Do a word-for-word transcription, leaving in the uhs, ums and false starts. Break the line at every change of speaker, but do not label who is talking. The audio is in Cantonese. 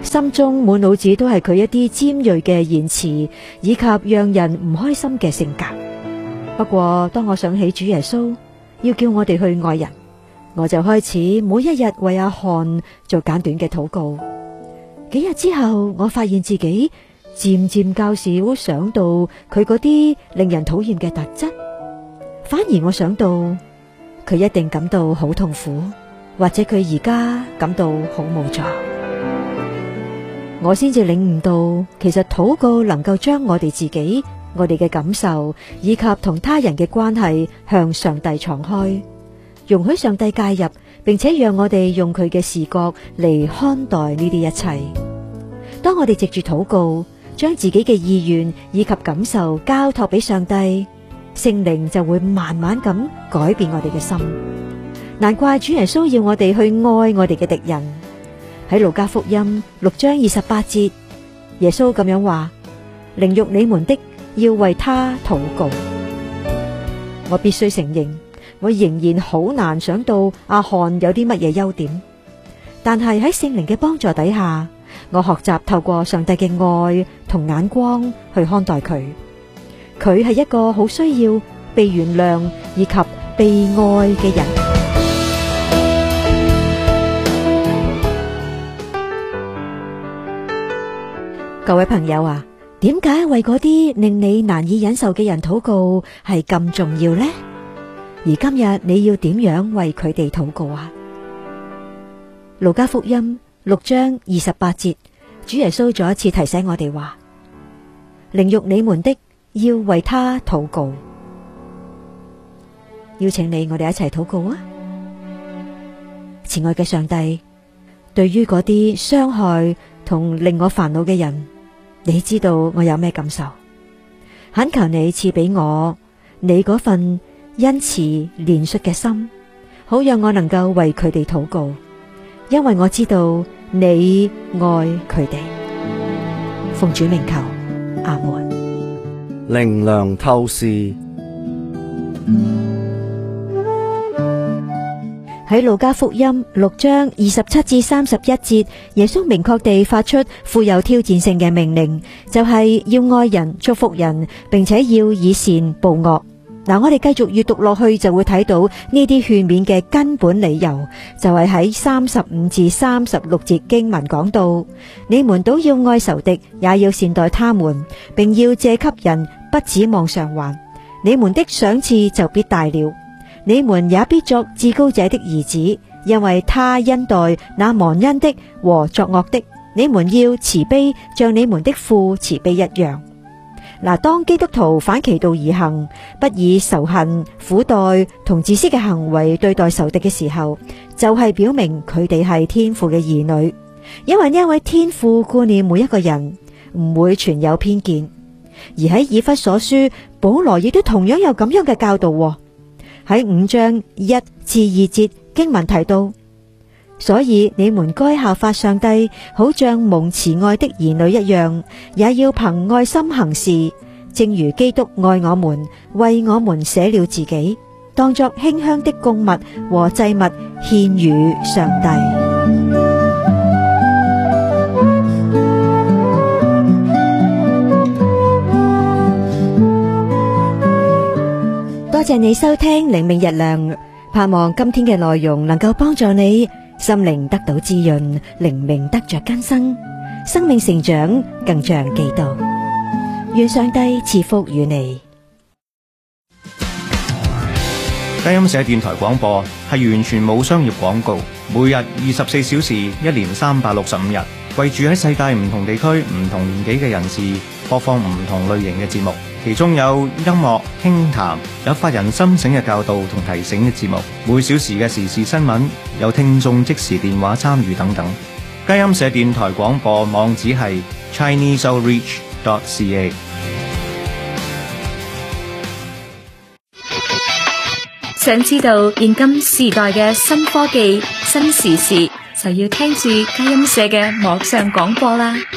心中滿腦子都係佢一啲尖銳嘅言辭，以及讓人唔開心嘅性格。不過當我想起主耶穌要叫我哋去愛人，我就開始每一日為阿漢做簡短嘅禱告。幾日之後，我發現自己漸漸較少想到佢嗰啲令人討厭嘅特質，反而我想到佢一定感到好痛苦，或者佢而家感到好無助。我先至領悟到，其實禱告能夠將我哋自己、我哋嘅感受以及同他人嘅關係向上帝敞開，容許上帝介入，並且讓我哋用佢嘅視角嚟看待呢啲一切。當我哋藉住禱告，將自己嘅意願以及感受交託俾上帝，聖靈就會慢慢咁改變我哋嘅心。難怪主耶穌要我哋去愛我哋嘅敵人。喺路加福音六章二十八節，耶穌咁樣話：凌辱你們的，要為他禱告。我必須承認，我仍然好難想到阿漢有啲乜嘢優點，但係喺聖靈嘅幫助底下，我學習透過上帝嘅愛同眼光去看待佢。佢係一個好需要被原諒以及被愛嘅人。各位朋友啊，點解為嗰啲令你難以忍受嘅人禱告係咁重要呢？而今日你要點樣為佢哋禱告啊？路加福音六章二十八節，主耶穌再一次提醒我哋話：凌辱你們的，要為他禱告。邀請你，我哋一齊禱告啊！慈愛嘅上帝，對於嗰啲傷害同令我煩惱嘅人，你知道我有咩感受？懇求你賜俾我你嗰份恩慈憐恤嘅心，好讓我能夠為佢哋禱告，因為我知道你愛佢哋。奉主名求，阿門。
靈糧透視。
喺路加福音六章二十七至三十一節，耶穌明確地發出富有挑戰性嘅命令，就係要愛人、祝福人，並且要以善報惡。嗱，我哋繼續閱讀落去，就會睇到呢啲勸勉嘅根本理由，就係喺三十五至三十六節經文講到：你們都要愛仇敵，也要善待他們，並要借給人，不指望償還。你們的賞賜就必大了。你們也必作至高者的兒子，因為他恩待那忘恩的和作惡的。你們要慈悲，像你們的父慈悲一樣。嗱，當基督徒反其道而行，不以仇恨、苦待同自私嘅行為對待仇敵嘅時候，就係表明佢哋係天父嘅兒女。因為呢一位天父顧念每一個人，唔會存有偏見。而喺以弗所書，保羅亦都同樣有咁樣嘅教導。喺五章一至二節經文提到，所以你們該效法上帝，好像蒙慈愛的兒女一樣，也要憑愛心行事，正如基督愛我們，為我們捨了自己，當作馨香的供物和祭物獻與上帝。多謝你收聽靈命日糧，盼望今天嘅內容能夠幫助你心靈得到滋潤，靈命得着更新，生命成長更像基督。願上帝賜福與你。
佳音社電台廣播係完全冇商業廣告，每日二十四小時，一年三百六十五日，為住喺世界唔同地區、唔同年紀嘅人士播放唔同類型嘅節目。其中有音樂、輕談，有發人深省嘅教導同提醒嘅節目，每小時嘅時事新聞，有聽眾即時電話參與等等。佳音社電台廣播網址係 chinese outreach dot c a。
想知道現今時代嘅新科技、新時事，就要聽住佳音社嘅網上廣播啦。